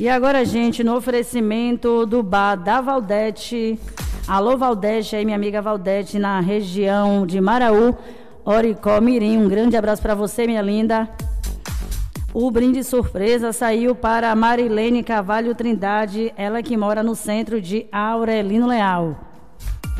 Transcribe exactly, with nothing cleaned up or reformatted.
E agora, gente, no oferecimento do bar da Valdete. Alô, Valdete, aí minha amiga Valdete, na região de Maraú, Oricó, Mirim. Um grande abraço para você, minha linda. O brinde surpresa saiu para a Marilene Carvalho Trindade, ela que mora no centro de Aurelino Leal.